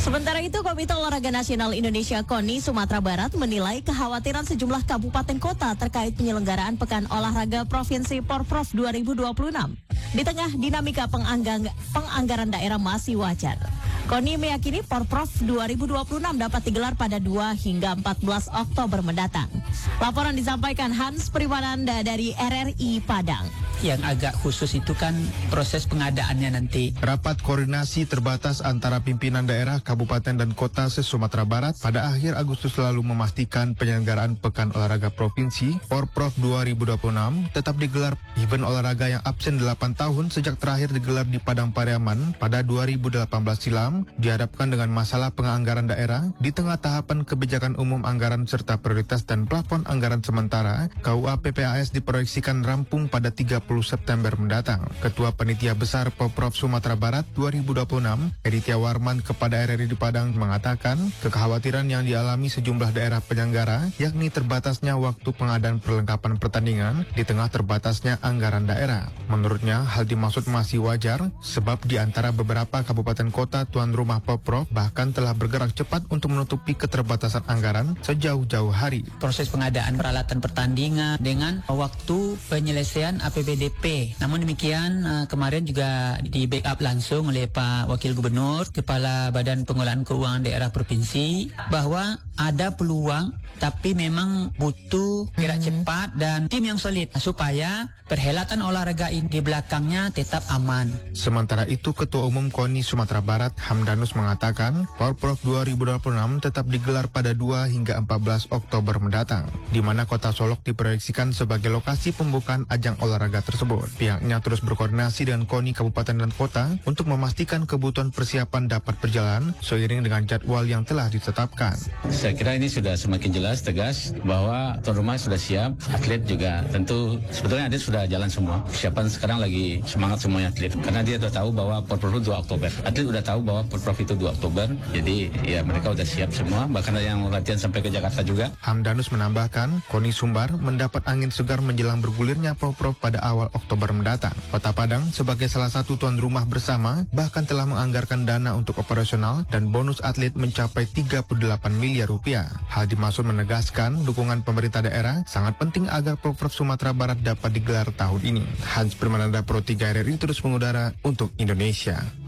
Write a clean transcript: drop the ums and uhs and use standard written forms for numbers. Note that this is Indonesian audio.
Sementara itu, Komite Olahraga Nasional Indonesia KONI Sumatera Barat menilai kekhawatiran sejumlah kabupaten kota terkait penyelenggaraan Pekan Olahraga Provinsi Porprov 2026. Di tengah dinamika penganggaran daerah masih wajar. KONI meyakini Porprov 2026 dapat digelar pada 2 hingga 14 Oktober mendatang. Laporan disampaikan Hans Primananda dari RRI Padang. Yang agak khusus itu kan proses pengadaannya nanti. Rapat koordinasi terbatas antara pimpinan daerah, kabupaten dan kota se-Sumatera Barat pada akhir Agustus lalu memastikan penyelenggaraan Pekan Olahraga Provinsi Porprov 2026 tetap digelar. Event olahraga yang absen 8 tahun sejak terakhir digelar di Padang Pariaman pada 2018 silam dihadapkan dengan masalah penganggaran daerah di tengah tahapan kebijakan umum anggaran serta prioritas dan plafon anggaran sementara. KUA PPAS diproyeksikan rampung pada 30 September mendatang. Ketua Panitia Besar Porprov Sumatera Barat 2026, Editya Warman kepada RRI di Padang mengatakan kekhawatiran yang dialami sejumlah daerah penyelenggara yakni terbatasnya waktu pengadaan perlengkapan pertandingan di tengah terbatasnya anggaran daerah. Menurutnya hal dimaksud masih wajar sebab di antara beberapa kabupaten kota tuan rumah Porprov bahkan telah bergerak cepat untuk menutupi keterbatasan anggaran sejauh-jauh hari. Proses pengadaan peralatan pertandingan dengan waktu penyelesaian APBDP. Namun demikian kemarin juga di backup langsung oleh Pak Wakil Gubernur, Kepala Badan Pengelolaan Keuangan Daerah Provinsi, bahwa ada peluang tapi memang butuh gerak cepat dan tim yang solid supaya perhelatan olahraga ini di belakangnya tetap aman. Sementara itu, Ketua Umum KONI Sumatera Barat Hamdanus mengatakan Porprov 2026 tetap digelar pada 2 hingga 14 Oktober mendatang, di mana kota Solok diproyeksikan sebagai lokasi pembukaan ajang olahraga tersebut. Pihaknya terus berkoordinasi dengan KONI kabupaten dan kota untuk memastikan kebutuhan persiapan dapat berjalan seiring dengan jadwal yang telah ditetapkan. Saya kira ini sudah semakin jelas, tegas bahwa tuan rumah sudah siap, atlet juga tentu sebetulnya atlet sudah jalan semua. Persiapan sekarang lagi semangat semuanya atlet karena dia sudah tahu bahwa Porprov 2 Oktober. Atlet sudah tahu bahwa Porprov itu 2 Oktober. Jadi ya mereka sudah siap semua, bahkan ada yang latihan sampai ke Jakarta juga. Hamdanus menambahkan, KONI Sumbar mendapat angin segar menjelang bergulirnya Porprov pada awal Oktober mendatang. Kota Padang sebagai salah satu tuan rumah bersama bahkan telah menganggarkan dana untuk operasional dan bonus atlet mencapai 38 miliar rupiah. Hal dimaksud menegaskan dukungan pemerintah daerah sangat penting agar Porprov Sumatera Barat dapat digelar tahun ini. Hans Primananda Pro 3 RRI terus mengudara untuk Indonesia.